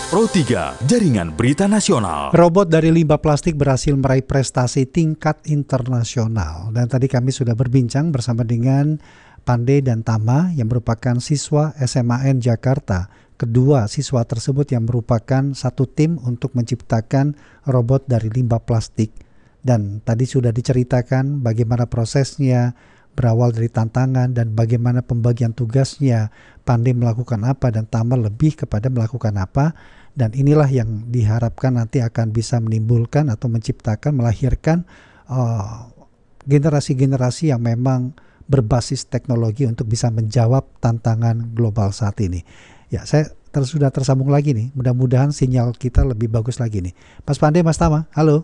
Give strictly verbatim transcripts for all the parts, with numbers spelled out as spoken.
Pro tiga, Jaringan Berita Nasional. Robot dari limbah plastik berhasil meraih prestasi tingkat internasional. Dan tadi kami sudah berbincang bersama dengan Pandey dan Tama yang merupakan siswa S M A N Jakarta. Kedua siswa tersebut yang merupakan satu tim untuk menciptakan robot dari limbah plastik. Dan tadi sudah diceritakan bagaimana prosesnya, berawal dari tantangan dan bagaimana pembagian tugasnya. Pandey melakukan apa dan Tama lebih kepada melakukan apa. Dan inilah yang diharapkan nanti akan bisa menimbulkan atau menciptakan, melahirkan uh, generasi-generasi yang memang berbasis teknologi untuk bisa menjawab tantangan global saat ini. Ya, saya ter- sudah tersambung lagi nih. Mudah-mudahan sinyal kita lebih bagus lagi nih. Mas Pandey, Mas Tama, halo.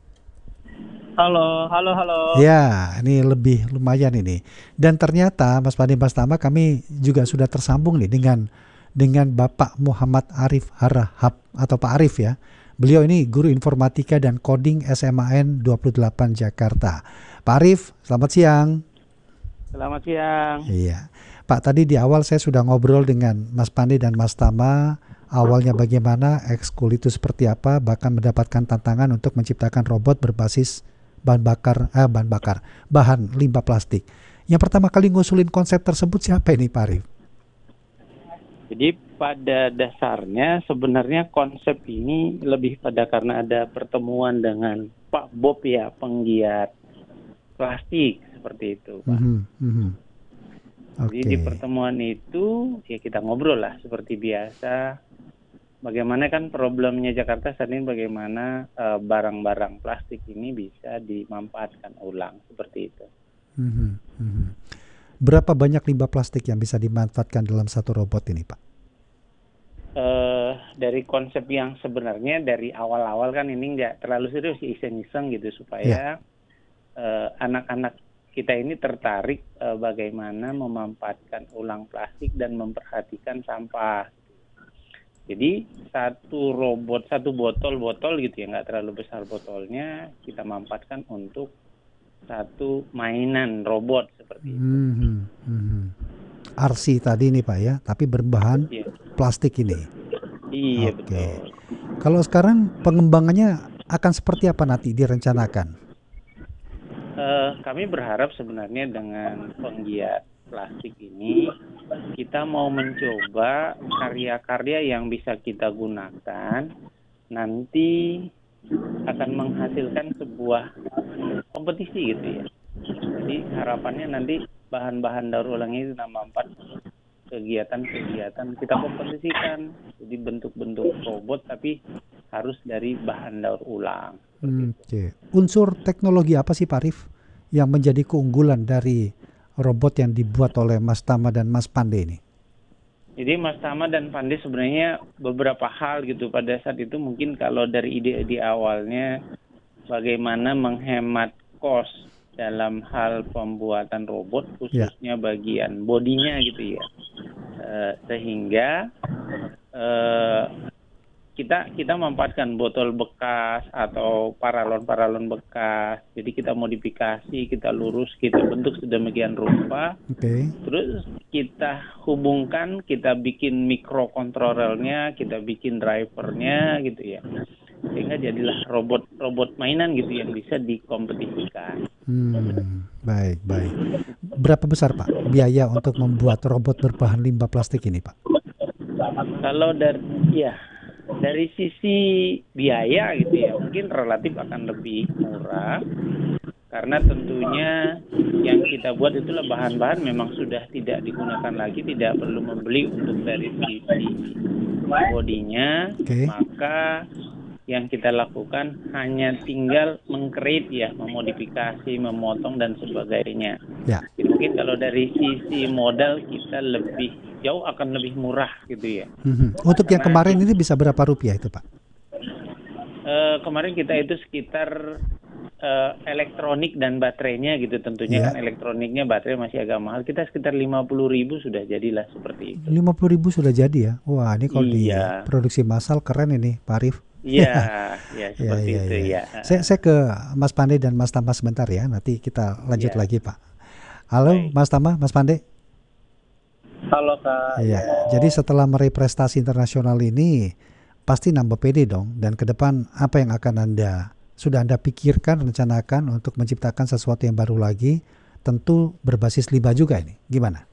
Halo, halo, halo. Ya, ini lebih lumayan ini. Dan ternyata Mas Pandey, Mas Tama, kami juga sudah tersambung nih dengan dengan Bapak Muhammad Arif Harahap atau Pak Arif ya. Beliau ini guru informatika dan coding S M A N dua puluh delapan Jakarta. Pak Arif, selamat siang. Selamat siang. Iya. Pak, tadi di awal saya sudah ngobrol dengan Mas Pandey dan Mas Tama. Awalnya bagaimana, ekskul itu seperti apa, bahkan mendapatkan tantangan untuk menciptakan robot berbasis bahan bakar, eh, bahan bakar, bahan limbah plastik. Yang pertama kali ngusulin konsep tersebut siapa ini Pak Arif? Jadi pada dasarnya sebenarnya konsep ini lebih pada karena ada pertemuan dengan Pak Bob ya, penggiat plastik seperti itu, Pak. Mm-hmm, mm-hmm. Jadi Okay. di pertemuan itu ya kita ngobrol lah seperti biasa. Bagaimana kan problemnya Jakarta saat ini, bagaimana uh, barang-barang plastik ini bisa dimanfaatkan ulang seperti itu. Mm-hmm, mm-hmm. Berapa banyak limbah plastik yang bisa dimanfaatkan dalam satu robot ini, Pak? Uh, dari konsep yang sebenarnya dari awal-awal kan ini nggak terlalu serius, iseng-iseng gitu supaya Ya. uh, anak-anak kita ini tertarik uh, bagaimana memanfaatkan ulang plastik dan memperhatikan sampah. Jadi satu robot, satu botol-botol gitu ya, nggak terlalu besar botolnya, kita manfaatkan untuk satu mainan robot seperti itu. Mm-hmm, mm-hmm. R C tadi nih Pak ya, tapi berbahan Iya. plastik ini. Iya, Oke. betul. Kalau sekarang pengembangannya akan seperti apa nanti direncanakan? Uh, kami berharap sebenarnya dengan penggiat plastik ini kita mau mencoba karya-karya yang bisa kita gunakan nanti akan menghasilkan sebuah kompetisi gitu ya. Jadi harapannya nanti bahan-bahan daur ulang ini manfaat kegiatan-kegiatan kita kompetisikan. Jadi bentuk-bentuk robot tapi harus dari bahan daur ulang. Hmm, Oke. Okay. Unsur teknologi apa sih Pak Arif yang menjadi keunggulan dari robot yang dibuat oleh Mas Tama dan Mas Pandey ini? Jadi Mas Tama dan Pandey sebenarnya beberapa hal gitu pada saat itu, mungkin kalau dari ide-ide awalnya bagaimana menghemat kos dalam hal pembuatan robot khususnya ya. Bagian bodinya gitu ya, e, sehingga e, kita kita memanfaatkan botol bekas atau paralon-paralon bekas. Jadi kita modifikasi, kita lurus, kita bentuk sedemikian rupa. Okay. Terus kita hubungkan, kita bikin mikrokontrolernya, kita bikin drivernya gitu ya. Sehingga jadilah robot-robot mainan gitu yang bisa dikompetisikan. Hmm, baik, baik. Berapa besar Pak biaya untuk membuat robot berbahan limbah plastik ini Pak? Kalau dari ya dari sisi biaya gitu ya, mungkin relatif akan lebih murah karena tentunya yang kita buat itulah bahan-bahan memang sudah tidak digunakan lagi, tidak perlu membeli untuk dari sisi bodinya. Okay. Maka yang kita lakukan hanya tinggal meng-create ya, memodifikasi, memotong dan sebagainya. Ya. Jadi mungkin kalau dari sisi modal kita lebih jauh akan lebih murah gitu ya. Mm-hmm. Untuk karena yang kemarin ini bisa berapa rupiah itu Pak? Uh, kemarin kita itu sekitar uh, elektronik dan baterainya gitu tentunya. Yeah. Kan elektroniknya baterai masih agak mahal. Kita sekitar lima puluh ribu sudah jadilah seperti itu. lima puluh ribu sudah jadi ya? Wah ini kalau iya. di produksi massal keren ini Pak Arif. Iya, ya seperti ya, ya, itu ya. ya. Saya, saya ke Mas Pandey dan Mas Tama sebentar ya. Nanti kita lanjut ya. lagi Pak. Halo Baik. Mas Tama, Mas Pandey. Halo Kak. Iya. Jadi setelah meraih prestasi internasional ini, pasti nambah pede dong. Dan ke depan apa yang akan Anda, sudah Anda pikirkan, rencanakan untuk menciptakan sesuatu yang baru lagi, tentu berbasis limbah juga ini. Gimana?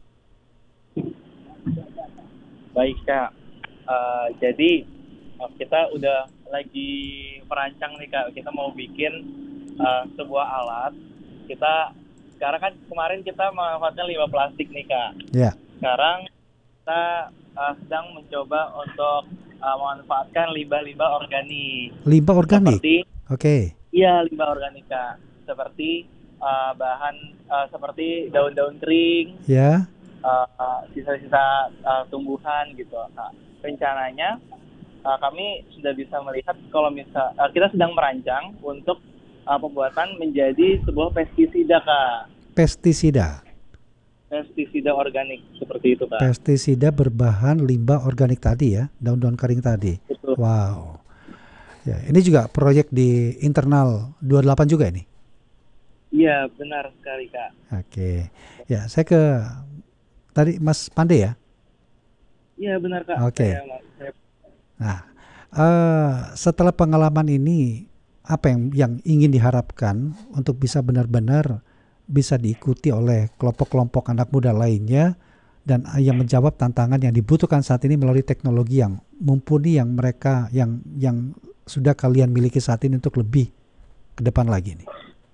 Baik Kak, uh, jadi uh, kita udah lagi merancang nih Kak, kita mau bikin uh, sebuah alat. Kita sekarang kan kemarin kita memanfaatkan limbah plastik nih Kak. Ya. Yeah. Sekarang kita uh, sedang mencoba untuk uh, memanfaatkan limbah-limbah organik. Limbah organik? Oke. Okay. Iya, limbah organik Kak. Seperti uh, bahan uh, seperti daun-daun kering. Ya. Yeah. Uh, sisa-sisa uh, tumbuhan gitu. Nah, rencananya uh, kami sudah bisa melihat kalau misal uh, kita sedang merancang untuk uh, pembuatan menjadi sebuah pestisida Kak. Pestisida. Pestisida organik seperti itu Kak. Pestisida berbahan limbah organik tadi ya, daun-daun kering tadi. Betul. Wow. Ya, ini juga proyek di internal dua puluh delapan juga ini. Iya, benar sekali Kak. Oke. Ya, saya ke tadi Mas Pande ya? Iya benar Kak. Oke. Saya, saya... Nah, uh, setelah pengalaman ini, apa yang yang ingin diharapkan untuk bisa benar-benar bisa diikuti oleh kelompok-kelompok anak muda lainnya dan yang menjawab tantangan yang dibutuhkan saat ini melalui teknologi yang mumpuni yang mereka yang yang sudah kalian miliki saat ini untuk lebih ke depan lagi nih.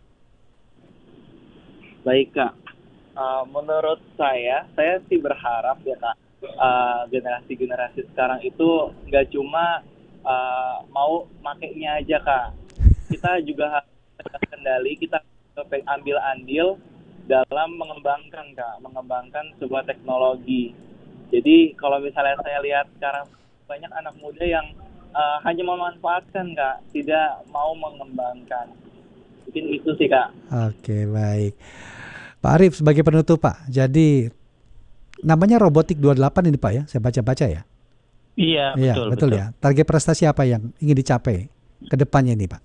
Baik Kak. Uh, menurut saya, saya sih berharap ya Kak, uh, generasi-generasi sekarang itu nggak cuma uh, mau makainya aja Kak. Kita juga harus kendali, kita ambil andil dalam mengembangkan Kak, mengembangkan sebuah teknologi. Jadi kalau misalnya saya lihat sekarang banyak anak muda yang uh, hanya memanfaatkan Kak, tidak mau mengembangkan. Mungkin itu sih Kak. Oke, baik. Pak Arief sebagai penutup Pak, jadi namanya Robotik dua puluh delapan ini Pak ya, saya baca-baca ya? Iya, iya betul, betul. betul ya. Target prestasi apa yang ingin dicapai ke depannya ini Pak?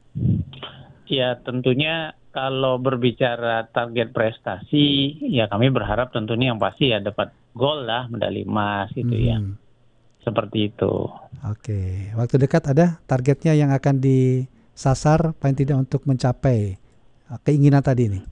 Ya tentunya kalau berbicara target prestasi, ya kami berharap tentunya yang pasti ya dapat gol lah, medali emas gitu hmm. ya. Seperti itu. Oke, waktu dekat ada targetnya yang akan disasar paling tidak untuk mencapai keinginan tadi ini?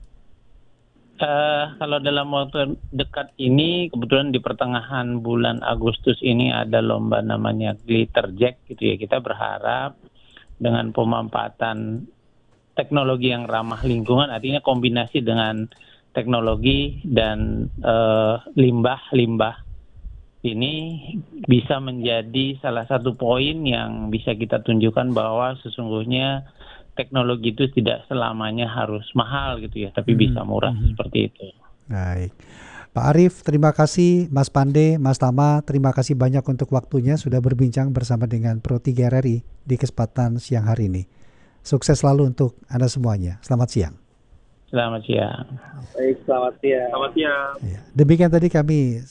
Uh, kalau dalam waktu dekat ini, kebetulan di pertengahan bulan Agustus ini ada lomba namanya Glitter Jack gitu ya. Kita berharap dengan pemanfaatan teknologi yang ramah lingkungan, artinya kombinasi dengan teknologi dan uh, limbah-limbah ini bisa menjadi salah satu poin yang bisa kita tunjukkan bahwa sesungguhnya teknologi itu tidak selamanya harus mahal gitu ya, tapi hmm. bisa murah hmm. seperti itu. Baik. Pak Arief, terima kasih. Mas Pande, Mas Tama, terima kasih banyak untuk waktunya sudah berbincang bersama dengan Pro tiga R R I di kesempatan siang hari ini. Sukses selalu untuk Anda semuanya. Selamat siang. Selamat siang. Baik, selamat siang. Selamat siang. Ya, demikian tadi kami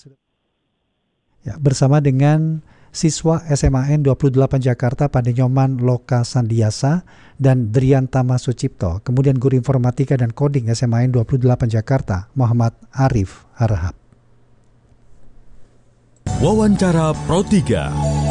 ya, bersama dengan siswa S M A N dua puluh delapan Jakarta Pandenyoman Loka Sandiasa dan Driantama Sucipto, kemudian guru informatika dan coding S M A N dua puluh delapan Jakarta Muhammad Arief Harahap. Wawancara Pro tiga.